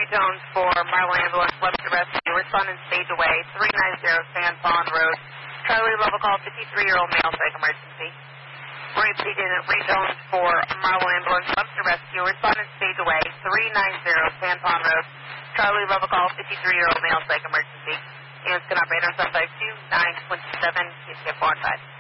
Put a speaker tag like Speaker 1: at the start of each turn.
Speaker 1: retones for Marlow Ambulance, Webster Rescue, responding stage away, 390 San Fawn Road. Charlie, level call, 53-year-old male, psych emergency. We're repeating retones for Marlow Ambulance, Webster Rescue, responding stage away, 390 San Fawn Road. Charlie, level call, 53-year-old male, psych emergency. Units can operate on 752-927, keep 4 5.